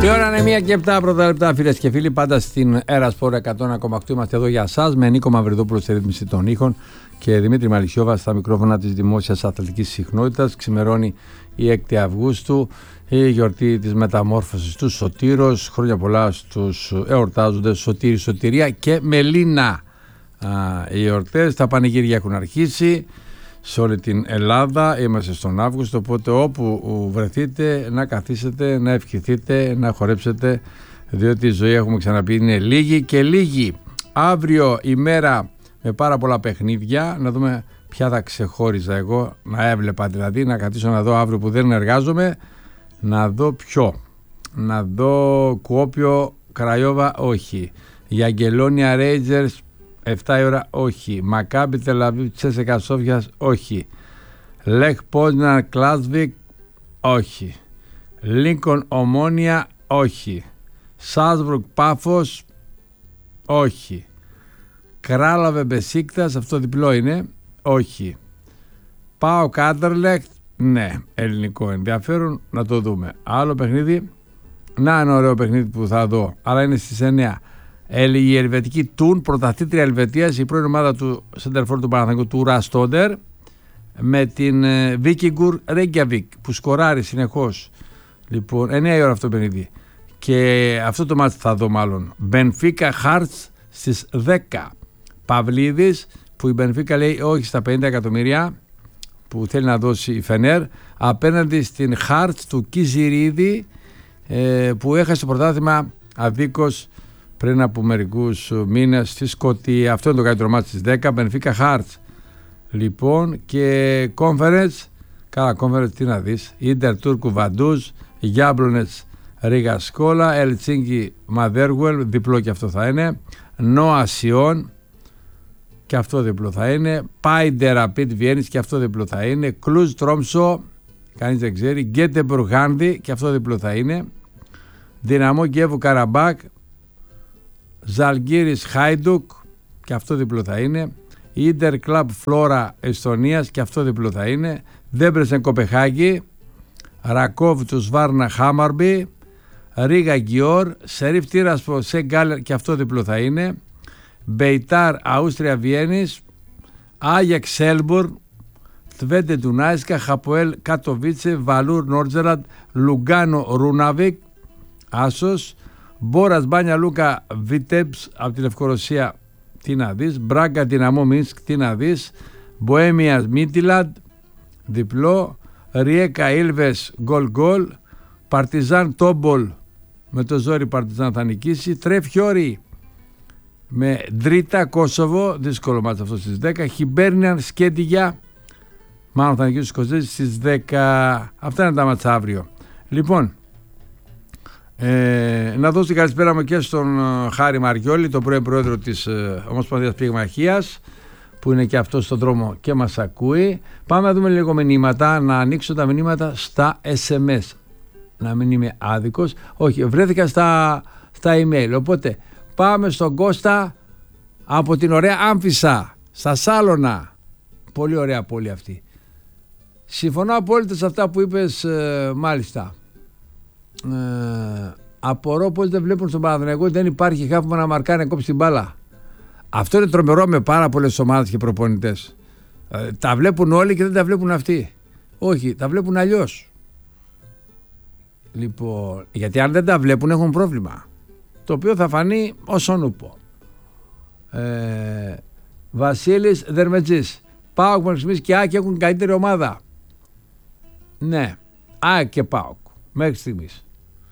Η ώρα είναι 1 και 7 πρώτα λεπτά, φίλες και φίλοι. Πάντα στην Era Sport 101,8 είμαστε εδώ για εσάς, με Νίκο Μαυριδόπουλο στη ρύθμιση των ήχων και Δημήτρη Μαλισσιόβα στα μικρόφωνα της Δημόσιας Αθλητικής Συχνότητας. Ξημερώνει η 6η Αυγούστου, η γιορτή της μεταμόρφωσης του Σωτήρος. Χρόνια πολλά στους εορτάζοντες Σωτήρη, Σωτηρία και Μελίνα. Οι εορτές, τα πανηγύρια έχουν αρχίσει σε όλη την Ελλάδα. Είμαστε στον Αύγουστο, οπότε όπου βρεθείτε να καθίσετε, να ευχηθείτε, να χορέψετε, διότι η ζωή, έχουμε ξαναπεί, είναι λίγη και λίγη. Αύριο ημέρα με πάρα πολλά παιχνίδια, να δούμε ποια θα ξεχώριζα εγώ, να έβλεπα δηλαδή, να καθίσω να δω αύριο που δεν εργάζομαι, να δω ποιο, να δω Κουόπιο Κραϊόβα, όχι, Γιαγγελόνια Ρέιτζερς 7 η ώρα, όχι. Μακάμπι Τελαβίβ Τσέσεκα Σόφιας, όχι. Λεχ Πόζναρ Κλάσβικ, όχι. Λίνκον Ομόνια, όχι. Σάλσμπουργκ Πάφος, όχι. Κράλαβε Μπεσίκτας, αυτό διπλό είναι, όχι. Πάο Κάντερλεχτ, ναι, ελληνικό ενδιαφέρον, να το δούμε. Άλλο παιχνίδι, να ένα ωραίο παιχνίδι που θα δω, αλλά είναι στις 9. Η Ελβετική Τούν, πρωταθλήτρια Ελβετίας, η πρώην ομάδα του σεντερφόρ του Παναθηναϊκού, του Ραστόντερ, με την Βίκιγκουρ Ρέγκιαβικ που σκοράρει συνεχώς. Λοιπόν, 9 η ώρα αυτό το παιχνίδι. Και αυτό το μάτι θα δω μάλλον. Μπενφίκα Χάρτς στις 10. Παυλίδης, που η Μπενφίκα λέει όχι στα 50 εκατομμύρια που θέλει να δώσει η Φενέρ, απέναντι στην Χάρτς του Κιζιρίδη, που έχασε το πρωτάθλημα αδίκως πριν από μερικούς μήνες στη Σκωτία. Αυτό είναι το καλύτερο μάτι στις 10. Μπενφίκα Χάρτς. Λοιπόν, και Conference. Καλά, Conference τι να δεις. Ίντερ Τούρκου Βαντούζ, Γιάμπλονετς Ρίγα Σκόλα, Ελτσίνκι Μαδέργουελ, διπλό και αυτό θα είναι. Νόα Σιόν, και αυτό διπλό θα είναι. Πάιντε Ραπίτ Βιέννης, και αυτό διπλό θα είναι. Κλουζ Τρόμσο, κανείς δεν ξέρει. Γκέτεμπουργκ Γάνδη, και αυτό διπλό θα είναι. Δυναμό Κιέβου Καραμπάκ, Ζαλγκύρης Χάιντουκ, και αυτό διπλό θα είναι. Ίντερ Κλαμπ Φλόρα Εστονίας, και αυτό διπλό θα είναι. Δέμπρεσεν Κοπεχάγη, Ρακόβ του Σβάρνα Χάμαρμπι, Ρίγα Γκιόρ, Σερίφ Τύρασπο Σεγκάλερ, και αυτό διπλό θα είναι. Μπεϊτάρ Αούστρια Βιέννης, Άγιαξ Σέλμπουρν, Τβέντε Ντουνάισκα, Χαποέλ Κατοβίτσε, Βαλούρ Νόρτζεραντ, Λουγκάνο Ρούναβικ, Άσος, Μπόρας Μπάνια Λούκα Βίτεμπς από τη Λευκορωσία, τι να δεις. Μπράγκα Δυναμό Μίνσκ, τι να δεις. Μποέμιας Μίτιλαντ, διπλό. Ριέκα Ήλβες γκολ. Παρτιζάν Τόμπολ, με το ζόρι Παρτιζάν θα νικήσει. Τρεφιόρι με Ντρίτα Κόσοβο, δύσκολο μάτς αυτό στις 10. Χιμπέρνιαν Σκέντιγια, μάλλον θα νικήσει στις 10. Αυτά είναι τα μάτς αύριο. Λοιπόν, να δώσω την καλησπέρα μου και στον Χάρη Μαριόλη, τον πρώην πρόεδρο της Ομοσπονδίας Πυγμαχίας, που είναι και αυτό στον δρόμο και μας ακούει. Πάμε να δούμε λίγο μηνύματα, να ανοίξω τα μηνύματα στα SMS. Να μην είμαι άδικος. Όχι, βρέθηκα στα email. Οπότε πάμε στον Κώστα από την ωραία Άμφισσα, στα Σάλωνα. Πολύ ωραία πόλη αυτή. Συμφωνώ απόλυτα σε αυτά που είπες, μάλιστα. Απορώ πως δεν βλέπουν στον Παναθηναϊκό ότι δεν υπάρχει χάφημα να μαρκάρει, να κόψει την μπάλα. Αυτό είναι τρομερό με πάρα πολλές ομάδες και προπονητές. Τα βλέπουν όλοι και δεν τα βλέπουν αυτοί. Όχι, τα βλέπουν αλλιώς. Λοιπόν, γιατί αν δεν τα βλέπουν έχουν πρόβλημα, το οποίο θα φανεί όσον ούπο. Βασίλης Δερμετζής, ΠΑΟΚ Μαξιμής και ΑΕΚ έχουν καλύτερη ομάδα. Ναι, ΑΕΚ και ΠΑΟΚ μέχρι στιγμής.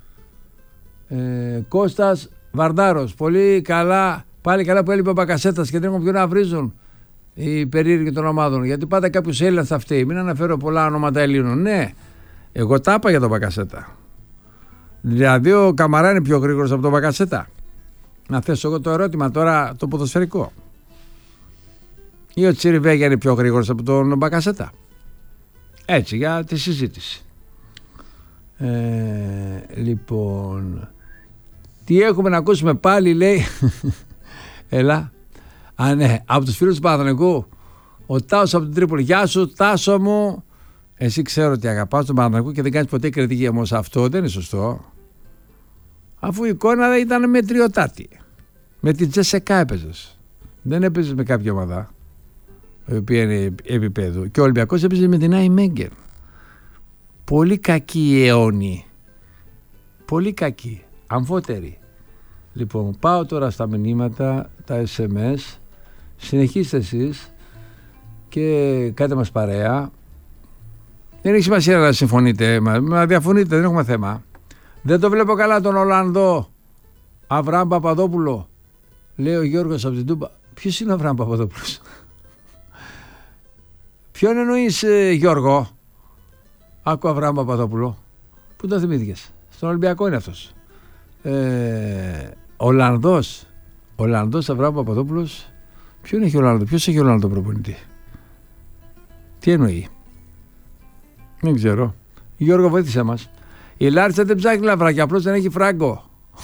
Κώστας Βαρδάρος, πολύ καλά, πάλι καλά που έλειπε ο Μπακασέτας και δεν έχουν ποιο να βρίζουν οι περίεργοι των ομάδων, γιατί πάντα κάποιος Έλληνας θα φταίει. Μην αναφέρω πολλά ονόματα Ελλήνων. Ναι, εγώ τα είπα για τον Μπακασέτα. Δηλαδή ο Καμαρά είναι πιο γρήγορος από τον Μπακασέτα. Να θέσω εγώ το ερώτημα τώρα, το ποδοσφαιρικό. Ή ο Τσιριβέγια είναι πιο γρήγορος από τον Μπακασέτα. Έτσι, για τη συζήτηση. Λοιπόν, τι έχουμε να ακούσουμε πάλι, λέει. Έλα. Α, ναι, από τους φίλους του Παναθηναϊκού, ο Τάσος από την Τρίπολη. Γεια σου, Τάσο μου. Εσύ ξέρω ότι αγαπάς τον Παναθηναϊκό και δεν κάνεις ποτέ κριτική, όμως αυτό δεν είναι σωστό. Αφού η εικόνα ήταν μετριοτάτη. Με την Τζεσεκά έπαιζες. Δεν έπαιζες με κάποια ομάδα η οποία είναι επίπεδου. Και ο Ολυμπιακός έπαιζε με την Άι Μέγκερ. Πολύ κακή η αιώνη. Πολύ κακή. Αμφότερη. Λοιπόν, πάω τώρα στα μηνύματα, τα SMS. Συνεχίστε εσείς και κάντε μας παρέα. Δεν έχει σημασία να συμφωνείτε, να διαφωνείτε, δεν έχουμε θέμα. Δεν το βλέπω καλά τον Ολλανδό Αβραάμ Παπαδόπουλο, λέει ο Γιώργος από την Τούμπα. Ποιος είναι ο Αβραάμ Παπαδόπουλος? Ποιον εννοείς, Γιώργο? Άκου Αβραάμ Παπαδόπουλο. Πού το θυμήθηκες? Στον Ολυμπιακό είναι αυτός. Ολλανδός Αβραάμ Παπαδόπουλος. Ποιον έχει ο Ολλανδό? Ποιος έχει ο Ολλανδό προπονητή? Τι εννοεί? Δεν ξέρω. Γιώργο, βοήθησε μας. Η Λάρισα δεν ψάχνει λαβράκια, απλώς δεν έχει φράγκο.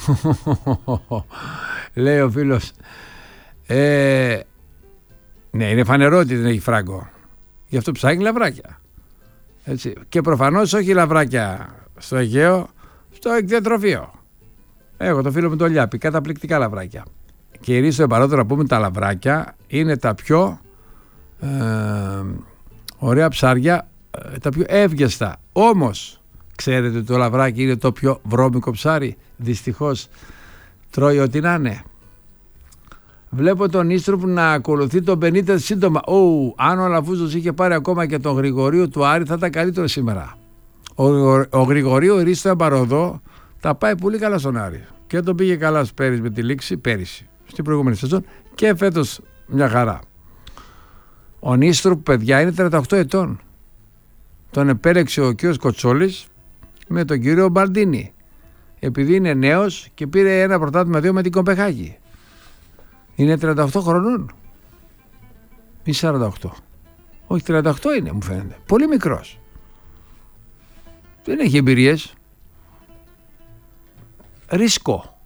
Λέει ο φίλος. Ναι, είναι φανερό ότι δεν έχει φράγκο. Γι' αυτό ψάχνει λαβράκια. Έτσι. Και προφανώς όχι λαβράκια στο Αιγαίο, στο εκδιατροφείο. Έχω το φίλο μου το Λιάπη, καταπληκτικά λαβράκια. Και η στο επαρότερο να πούμε, τα λαβράκια είναι τα πιο ωραία ψάρια, τα πιο εύγεστα. Όμως, ξέρετε ότι το λαβράκι είναι το πιο βρώμικο ψάρι? Δυστυχώς τρώει ό,τι να είναι. Βλέπω τον Ίστρουπ να ακολουθεί τον Μπενίτες σύντομα. Αν ο Λαφούζος είχε πάρει ακόμα και τον Γρηγορίου του Άρη, θα ήταν καλύτερο σήμερα. Ο Γρηγορίου Ρίστο Εμπαροδό τα πάει πολύ καλά στον Άρη. Και τον πήγε καλά πέρυσι με τη Λήξη, πέρυσι, στην προηγούμενη σεζόν, και φέτος μια χαρά. Ο Νίστρουπ, παιδιά, είναι 38 ετών. Τον επέλεξε ο κ. Κοτσόλης με τον κύριο Μπαλντίνη, επειδή είναι νέος και πήρε ένα πρωτάθλημα 2 με την Κοπεχάγη. Είναι 38 χρονών ή 48? Όχι, 38 είναι, μου φαίνεται. Πολύ μικρός. Δεν έχει εμπειρίες. Ρίσκο.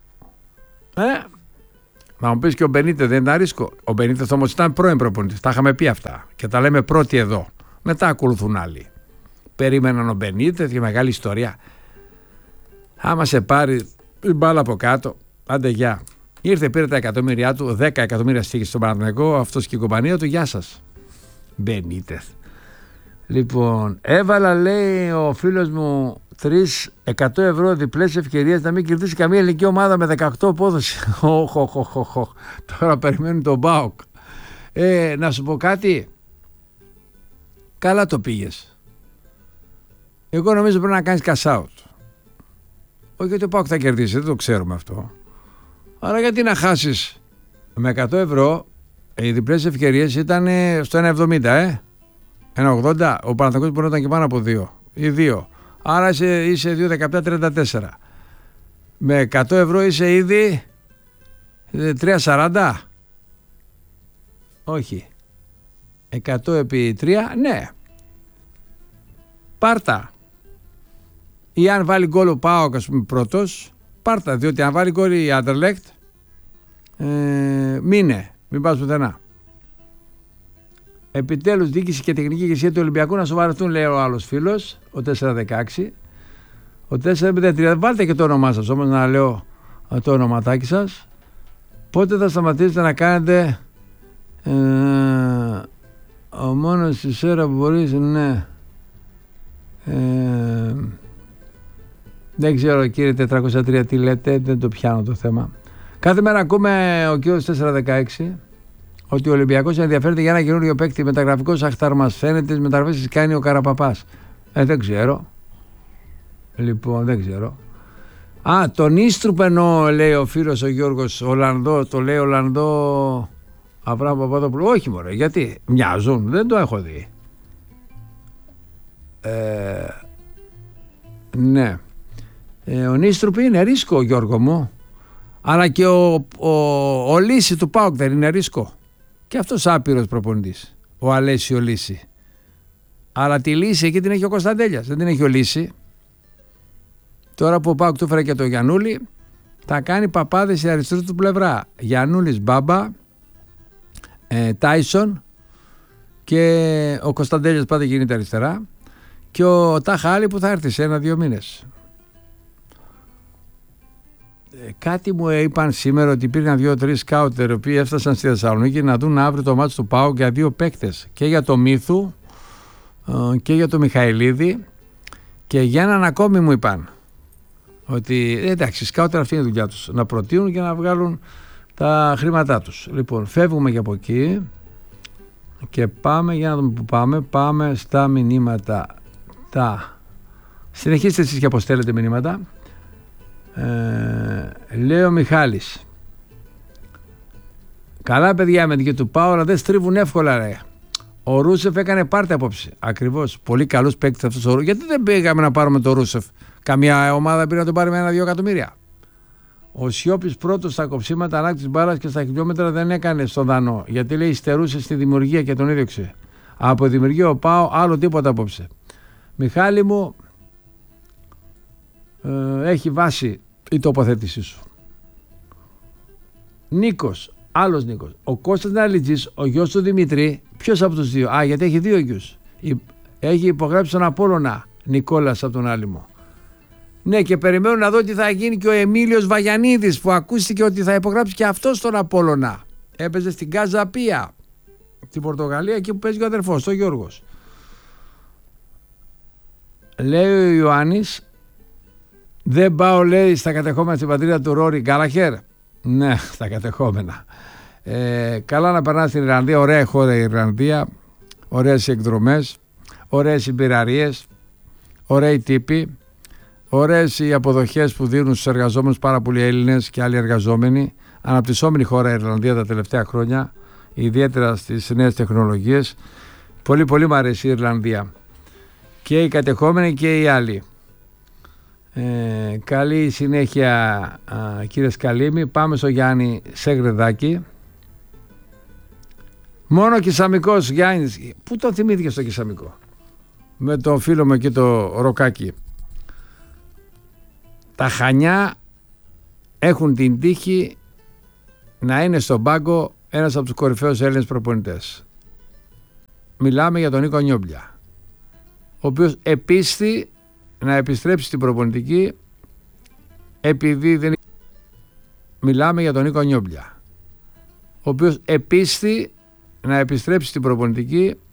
Να μου πεις και ο Μπενίτες δεν ήταν ρίσκο? Ο Μπενίτες όμως ήταν πρώην προπονητής. Τα είχαμε πει αυτά και τα λέμε πρώτοι εδώ. Μετά ακολουθούν άλλοι. Περίμεναν ο Μπενίτες και μεγάλη ιστορία. Άμα σε πάρει την μπάλα από κάτω, άντε γεια. Ήρθε, πήρε τα εκατομμύρια του, 10 εκατομμύρια στοίχη στον Παναθηναϊκό, αυτός και η κομπανία του, γεια σας. Μπενίτες. Λοιπόν, έβαλα, λέει ο φίλος μου, 100 ευρώ διπλές ευκαιρίες να μην κερδίσει καμία ελληνική ομάδα με 18 απόδοση. Τώρα περιμένουν τον ΠΑΟΚ. Να σου πω κάτι. Καλά το πήγες. Εγώ νομίζω πρέπει να κάνεις cash out. Όχι ότι ο ΠΑΟΚ θα κερδίσει, δεν το ξέρουμε αυτό. Αλλά γιατί να χάσεις με 100 ευρώ? Οι διπλές ευκαιρίες ήταν στο 1,70, 1,80. Ο Παναθηναϊκός μπορεί να ήταν και πάνω από 2 ή 2. Άρα είσαι 2,17-34. Με 100 ευρώ είσαι ήδη 3,40. Όχι. 100 επί 3, ναι. Πάρτα. Ή αν βάλει γκολ ο ΠΑΟΚ, ας πούμε, πρώτος, πάρτα. Διότι αν βάλει γκολ η Άντερλεκτ, μην πας πουθενά. Επιτέλους, διοίκηση και τεχνική ηγεσία του Ολυμπιακού να σοβαρευτούν, λέει ο άλλος φίλος, ο 416. Ο 403, βάλτε και το όνομά σας όμως, να λέω το ονοματάκι σας. Πότε θα σταματήσετε να κάνετε ο μόνος της ώρα που μπορείς, ναι. Δεν ξέρω, κύριε 403, τι λέτε, δεν το πιάνω το θέμα. Κάθε μέρα ακούμε ο κύριος 416 ότι ο Ολυμπιακός ενδιαφέρεται για ένα καινούριο παίκτη μεταγραφικός αχταρμάς. Φαίνεται τις μεταγραφές κάνει ο Καραπαπάς. Δεν ξέρω. Λοιπόν, δεν ξέρω. Τον Ίστρουπ εννοώ, λέει ο φίλος ο Γιώργος, Ολλανδό, το λέει Ολλανδό Αβραάμ Παπαδόπουλο. Όχι μωρέ, γιατί μοιάζουν, δεν το έχω δει. Ναι. Ο Νίστρουπ είναι ρίσκο, Γιώργο μου. Αλλά και ο Λύση του ΠΑΟΚ δεν είναι ρίσκο. Και αυτός άπειρος προπονητής, ο Αλέσιο Λύση. Αλλά τη Λύση εκεί την έχει ο Κωνσταντέλιας, δεν την έχει ο Λύση. Τώρα που ο ΠΑΟΚ του έφερε και το Γιαννούλη, θα κάνει παπάδες η αριστερή του πλευρά. Γιαννούλης, Μπάμπα, Τάισον και ο Κωνσταντέλιας πάντα γίνεται αριστερά. Και ο Τάχα Άλλη που θα έρθει σε 1-2 μήνες. Κάτι μου είπαν σήμερα ότι υπήρχαν 2-3 σκάουτερ οι οποίοι έφτασαν στη Θεσσαλονίκη να δουν αύριο το μάτς του ΠΑΟΚ για 2 παίκτες. Και για το Μίθου και για το Μιχαηλίδη και για έναν ακόμη μου είπαν. Ότι εντάξει, σκάουτερ αυτή είναι η δουλειά τους. Να προτείνουν και να βγάλουν τα χρήματά τους. Λοιπόν, φεύγουμε και από εκεί και πάμε, για να δούμε που πάμε. Πάμε στα μηνύματα. Συνεχίστε εσείς και αποστέλλετε μηνύματα. Λέει ο Μιχάλης, καλά παιδιά με την του ΠΑΟ, αλλά δεν στρίβουν εύκολα ρε. Ο Ρούσεφ έκανε πάρτι απόψε. Ακριβώς, πολύ καλός παίκτης αυτός ο Ρούσεφ. Γιατί δεν πήγαμε να πάρουμε τον Ρούσεφ? Καμία ομάδα πήρε να τον πάρει με 1-2 εκατομμύρια. Ο Σιώπης πρώτος στα κοψίματα ανάκτησης μπάλας και στα χιλιόμετρα δεν έκανε στον Δανό, γιατί λέει υστερούσε στη δημιουργία και τον έδιωξε. Από δημιουργία ο ΠΑΟ άλλο τίποτα απόψε. Μιχάλη μου, έχει βάση η τοποθέτησή σου. Νίκος, άλλος Νίκος. Ο Κώστας Ναλιτζής, ο γιος του Δημητρή, ποιος από τους δύο? Γιατί έχει 2 γιους. Έχει υπογράψει τον Απόλλωνα Νικόλας από τον Άλυμο. Ναι, και περιμένω να δω τι θα γίνει και ο Εμίλιος Βαγιανίδης που ακούστηκε ότι θα υπογράψει και αυτός στον Απόλλωνα. Έπαιζε στην Καζαπία, στην Πορτογαλία, εκεί που παίζει ο αδερφός, ο Γιώργος. Λέει ο Ιωάννης, δεν πάω λέει στα κατεχόμενα στην πατρίδα του Ρόρι Γκάλαχερ. Ναι, στα κατεχόμενα. Καλά να περνάς στην Ιρλανδία, ωραία χώρα η Ιρλανδία, ωραίες εκδρομές, ωραίες συμπειραρίες, ωραίοι τύποι, ωραίες οι αποδοχές που δίνουν στους εργαζόμενους, πάρα πολλοί Έλληνες και άλλοι εργαζόμενοι. Αναπτυσσόμενη χώρα η Ιρλανδία τα τελευταία χρόνια, ιδιαίτερα στις νέες τεχνολογίες. Πολύ πολύ μου αρέσει η Ιρλανδία. Και οι κατεχόμενοι και οι άλλοι. Καλή συνέχεια κύριε Σκαλίμη. Πάμε στο Γιάννη Σεγρεδάκη. Μόνο Κισαμικός Γιάννης. Πού το θυμήθηκε στο Κισαμικό? Με τον φίλο μου εκεί το Ροκάκι. Τα Χανιά έχουν την τύχη να είναι στον πάγκο ένας από τους κορυφαίους Έλληνες προπονητές. Μιλάμε για τον Νίκο Νιόμπλια, ο οποίος επίστη να επιστρέψει στην προπονητική επειδή δεν... Μιλάμε για τον Νίκο Νιόμπλια, ο οποίος επίστη να επιστρέψει στην προπονητική